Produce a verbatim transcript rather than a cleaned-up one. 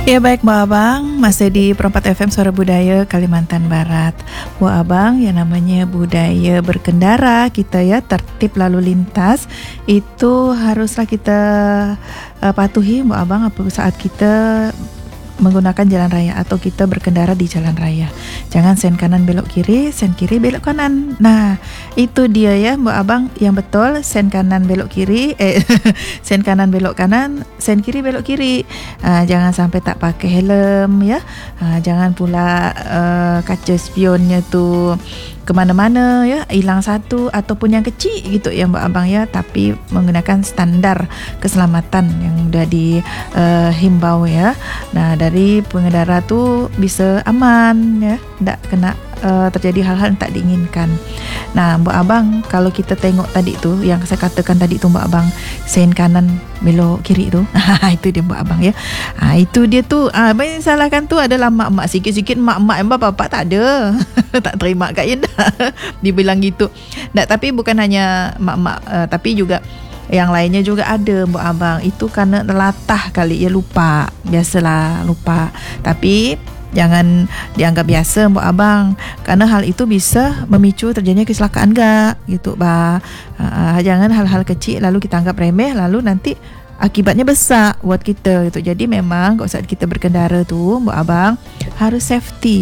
Ya baik Mbak Abang, masih di Perempat F M Suara Budaya Kalimantan Barat. Mbak Abang, yang namanya budaya berkendara kita ya, tertib lalu lintas itu haruslah kita uh, patuhi Mbak Abang apa saat kita menggunakan jalan raya atau kita berkendara di jalan raya. Jangan sen kanan belok kiri, sen kiri belok kanan. Nah, itu dia ya Mbak Abang yang betul, sen kanan belok kiri, eh sen kanan belok kanan, sen kiri belok kiri. Uh, jangan sampai tak pakai helm ya. Uh, jangan pula uh, kaca spionnya tu kemana-mana ya, hilang satu ataupun yang kecil gitu ya Mbak Abang ya, tapi menggunakan standar keselamatan yang sudah dihimbau uh, ya. Nah, dari pengendara tu bisa aman ya, tidak kena uh, terjadi hal-hal yang tak diinginkan. Nah, Mbak Abang, kalau kita tengok tadi tu yang saya katakan tadi tu Mbak Abang, sen kanan belok kiri tu. Itu dia Mbak Abang ya. Ha, itu dia tu. Ah, ha, yang salahkan tu adalah mak-mak, sikit-sikit mak-mak yang bapak-bapak tak ada. Tak terima kat Ida. Dibilang gitu. Tak, tapi bukan hanya mak-mak uh, tapi juga yang lainnya juga ada Mbak Abang. Itu kerana latah kali ya, lupa. Biasalah lupa. Tapi jangan dianggap biasa Mbak Abang, kerana hal itu bisa memicu terjadinya kecelakaan enggak gitu bah. Uh, jangan hal-hal kecil lalu kita anggap remeh, lalu nanti akibatnya besar buat kita gitu. Jadi memang kalau saat kita berkendara tu Mbak Abang harus safety.